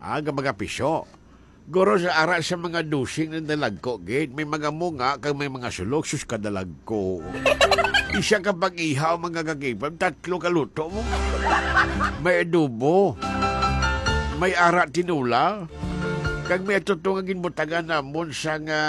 Aga mga piso. Guro sa ara sa mga dusing ng dalagko, gate. May mga munga, kag may mga sulok, sus kadalagko. Isa kapag ihaw mga kagipam, 3 kaluto mo. May adobo. May ara tinula. Kag may tutungagin butagan namon sa nga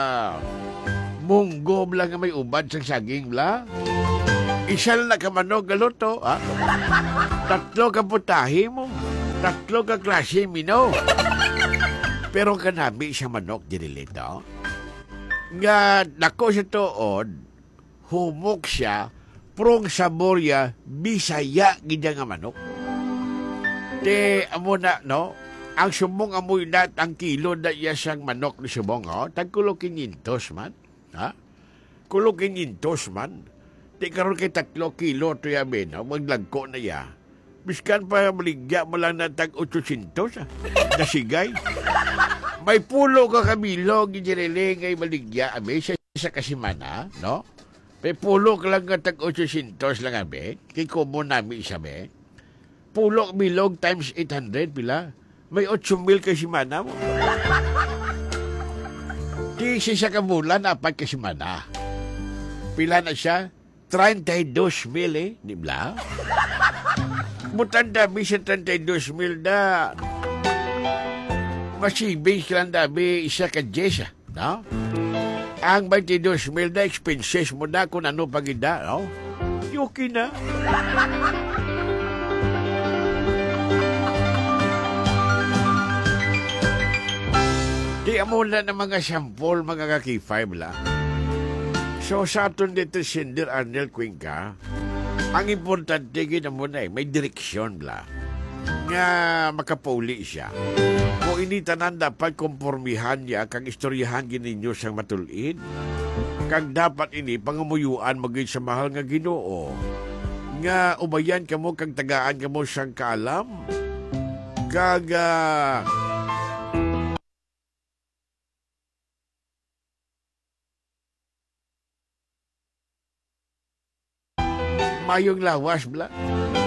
munggo lang nga may ubad sa saging la. Isa lang ka manog galuto, ha? 3 ka putahe mo. 3 ka klase mino. Pero kanabi siya manok dinilito. Nga nako sa tuod, humok siya, prong saborya, bisaya gidya nga manok. Te, amo na, no? Ang subong amoy na ang kilo na iya siyang manok ni subong, oh? Tagkulo 500 man. Ha? Kulo 500 man. Te, karon kay 3 kilo to yamin, no? Maglagko na ya. Biskan pa maligya mo lang na tag 800, ha? Nasigay. May pulo ka kamilo, gijirele ngay maligya, abe, sa kasimana, no? May pulo ka lang nga tag 800 lang, abe. Kay kumo namin isa, be. Pulo milog times 800, pila? May 8,000 kasimana mo. Di siya ka bulan, 4 kasimana. Pila na siya? 32,000, eh, di ba? Mutanda, bisa 32,000 na. Masibig lang dabi isa ka Jessa, no? Ang 22,000 na expenses mo na kung ano pagida, no? Yuki na. Di mo na ng mga sample, mga kaki-5 la. So, sa aton dito, Cinder Arnel Cuenca, ang importante gina mo na may direksyon la. Nga makapauli siya. Kung ini tanan dapat kompormihan niya kag istoryahan gininyo siyang matulid. Kag dapat ini pangamuyuan maging sa mahal nga Ginoo. Nga ubayan kamo kag tagaan kamo siyang kaalam. Kag mayong lawas bla.